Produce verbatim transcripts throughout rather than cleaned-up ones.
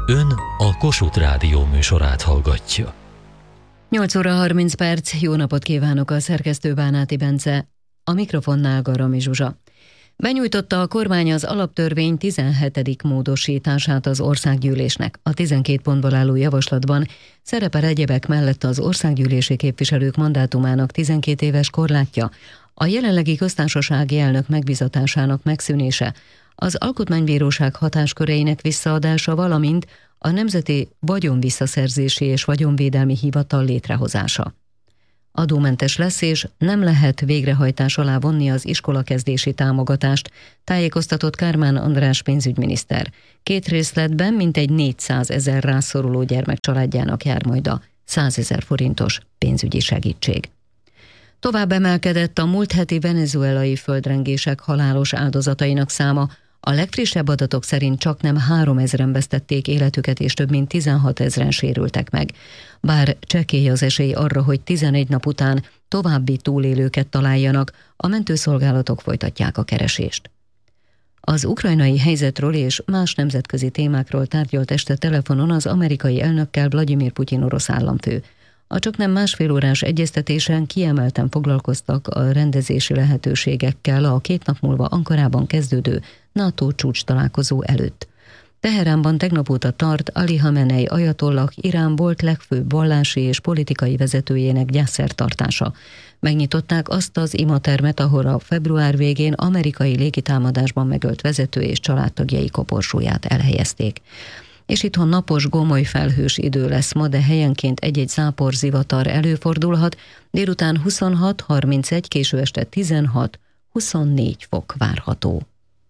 Ön a Kossuth Rádió műsorát hallgatja. nyolc óra harminc perc, jó napot kívánok, a szerkesztő Bánáti Bence, a mikrofonnál Garami Zsuzsa. Benyújtotta a kormány az alaptörvény tizenhetedik módosítását az országgyűlésnek. A tizenkét pontból álló javaslatban szerepel egyebek mellett az országgyűlési képviselők mandátumának tizenkét éves korlátja, a jelenlegi köztársasági elnök megbizatásának megszűnése, az alkotmánybíróság hatásköreinek visszaadása, valamint a Nemzeti Vagyonvisszaszerzési és Vagyonvédelmi Hivatal létrehozása. Adómentes lesz, és nem lehet végrehajtás alá vonni az iskolakezdési támogatást, tájékoztatott Kármán András pénzügyminiszter. Két részletben mintegy négyszázezer rászoruló gyermek családjának jár majd a százezer forintos pénzügyi segítség. Tovább emelkedett a múlt heti venezuelai földrengések halálos áldozatainak száma. A legfrissebb adatok szerint csaknem háromezren vesztették életüket, és több mint tizenhatezren sérültek meg. Bár csekély az esély arra, hogy tizenegy nap után további túlélőket találjanak, a mentőszolgálatok folytatják a keresést. Az ukrajnai helyzetről és más nemzetközi témákról tárgyalt este telefonon az amerikai elnökkel Vladimir Putyin orosz államfő. A csaknem másfél órás egyeztetésen kiemelten foglalkoztak a rendezési lehetőségekkel a két nap múlva Ankarában kezdődő NATO csúcs találkozó előtt. Teheránban tegnap óta tart Ali Hamenei ajatollah, Irán volt legfőbb vallási és politikai vezetőjének gyászszertartása. Megnyitották azt az imatermet, ahol a február végén amerikai légitámadásban megölt vezető és családtagjai koporsóját elhelyezték. És itthon napos, gomoly felhős idő lesz ma, de helyenként egy-egy zápor, zivatar előfordulhat, délután huszonhat harmincegy, késő este tizenhat huszonnégy fok várható.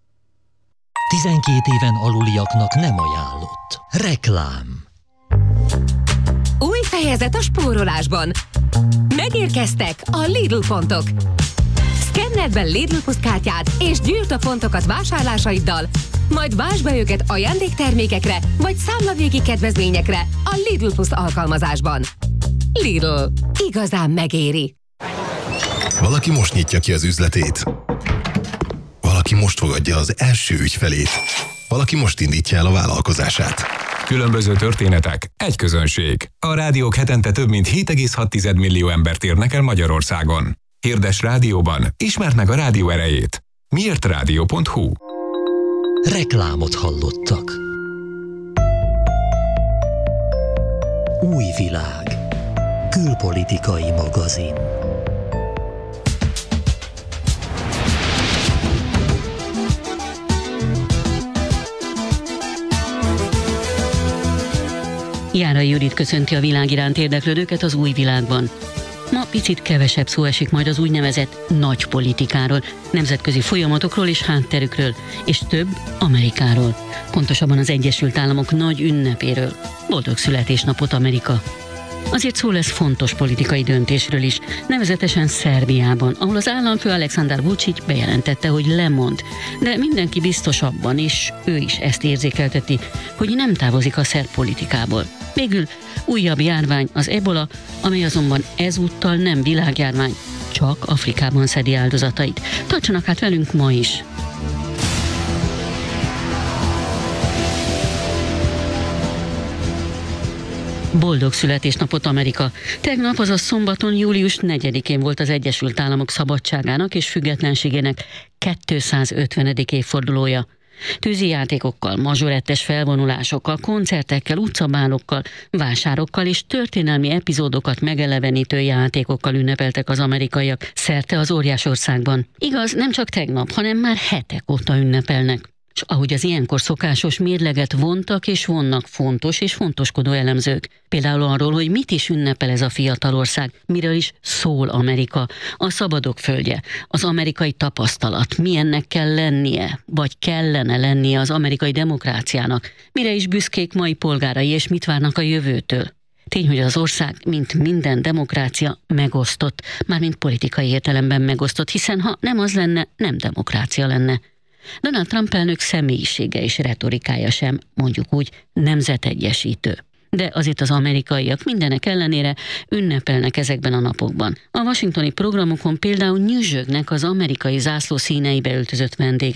tizenkét éven aluliaknak nem ajánlott. Reklám. Új fejezet a spórolásban. Megérkeztek a Lidl pontok. Szkenneld be Lidl Plus kártyát és gyűjtsd a pontokat vásárlásaiddal, majd vásd be őket ajándéktermékekre vagy számlavégi kedvezményekre a Lidl Plus alkalmazásban. Lidl. Igazán megéri. Valaki most nyitja ki az üzletét. Valaki most fogadja az első ügyfelét. Valaki most indítja el a vállalkozását. Különböző történetek, egy közönség. A rádiók hetente több mint hét egész hat millió embert érnek el Magyarországon. Hirdes rádióban, ismerd meg a rádió erejét. miért rádió pont hu. Reklámot hallottak. Új világ. Külpolitikai magazin. Járai Judit köszönti a világ iránt érdeklődőket az Új Világban. Ma picit kevesebb szó esik majd az úgynevezett nagy politikáról, nemzetközi folyamatokról és hátterükről, és több Amerikáról. Pontosabban az Egyesült Államok nagy ünnepéről. Boldog születésnapot, Amerika! Azért szó lesz fontos politikai döntésről is, nevezetesen Szerbiában, ahol az államfő Aleksandar Vučić bejelentette, hogy lemond, de mindenki biztos abban, és ő is ezt érzékelteti, hogy nem távozik a szerb politikából. Végül újabb járvány, az ebola, amely azonban ezúttal nem világjárvány, csak Afrikában szedi áldozatait. Tartsanak hát velünk ma is! Boldog születésnapot, Amerika! Tegnap, azaz szombaton, július negyedikén volt az Egyesült Államok szabadságának és függetlenségének kétszázötvenedik évfordulója. Tűzijátékokkal, mazsorettes felvonulásokkal, koncertekkel, utcabálokkal, vásárokkal és történelmi epizódokat megelevenítő játékokkal ünnepeltek az amerikaiak szerte az óriásországban. Igaz, nem csak tegnap, hanem már hetek óta ünnepelnek. És ahogy az ilyenkor szokásos, mérleget vontak és vonnak fontos és fontoskodó elemzők. Például arról, hogy mit is ünnepel ez a fiatal ország, miről is szól Amerika, a szabadok földje, az amerikai tapasztalat, milyennek kell lennie, vagy kellene lennie az amerikai demokráciának, mire is büszkék mai polgárai és mit várnak a jövőtől. Tény, hogy az ország, mint minden demokrácia, megosztott, mármint politikai értelemben megosztott, hiszen ha nem az lenne, nem demokrácia lenne. Donald Trump elnök személyisége és retorikája sem, mondjuk úgy, nemzetegyesítő. De azért az amerikaiak mindenek ellenére ünnepelnek ezekben a napokban. A washingtoni programokon például nyüzsögnek az amerikai zászló színeibe öltözött vendégek.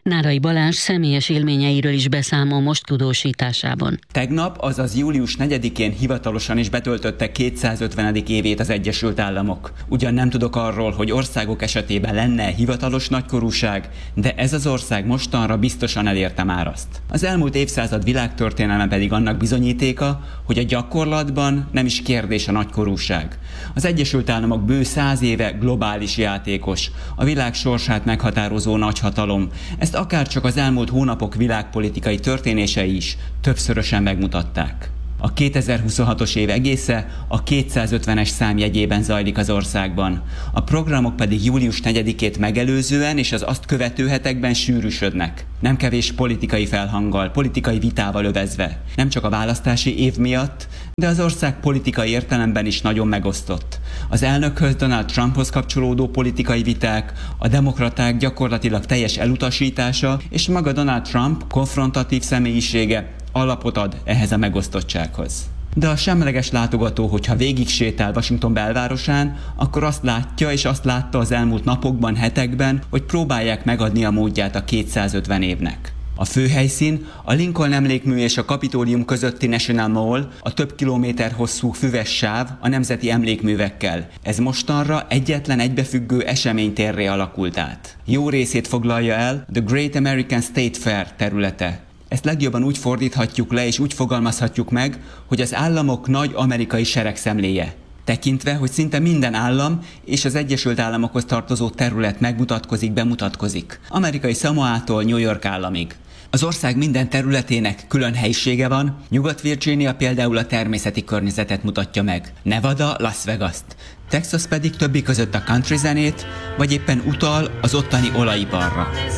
Nárai Balázs személyes élményeiről is beszámol most tudósításában. Tegnap, azaz július negyedikén hivatalosan is betöltötte kétszázötvenedik évét az Egyesült Államok. Ugyan nem tudok arról, hogy országok esetében lenne hivatalos nagykorúság, de ez az ország mostanra biztosan elérte már azt. Az elmúlt évszázad világtörténelme pedig annak bizonyítéka, hogy a gyakorlatban nem is kérdés a nagykorúság. Az Egyesült Államok bő száz éve globális játékos, a világ sorsát meghatározó nagyhatalom. Ezt akárcsak az elmúlt hónapok világpolitikai történései is többszörösen megmutatták. A kétezer-huszonhatos év egésze a kétszázötvenes szám jegyében zajlik az országban. A programok pedig július negyedikét megelőzően és az azt követő hetekben sűrűsödnek. Nem kevés politikai felhanggal, politikai vitával övezve. Nem csak a választási év miatt, de az ország politikai értelemben is nagyon megosztott. Az elnökhöz, Donald Trumphoz kapcsolódó politikai viták, a demokraták gyakorlatilag teljes elutasítása és maga Donald Trump konfrontatív személyisége alapot ad ehhez a megosztottsághoz. De a semleges látogató, hogyha végig sétál Washington belvárosán, akkor azt látja és azt látta az elmúlt napokban, hetekben, hogy próbálják megadni a módját a kétszázötven évnek. A főhelyszín a Lincoln emlékmű és a Kapitólium közötti National Mall, a több kilométer hosszú füves sáv a nemzeti emlékművekkel. Ez mostanra egyetlen egybefüggő eseménytérré alakult át. Jó részét foglalja el The Great American State Fair területe. Ezt legjobban úgy fordíthatjuk le és úgy fogalmazhatjuk meg, hogy az államok nagy amerikai seregszemléje. Tekintve, hogy szinte minden állam és az Egyesült Államokhoz tartozó terület megmutatkozik, bemutatkozik. Amerikai Samoától New York államig. Az ország minden területének külön helyisége van, Nyugat-Virginia például a természeti környezetet mutatja meg, Nevada Las Vegas-t, Texas pedig többi között a country zenét, vagy éppen utal az ottani olajiparra.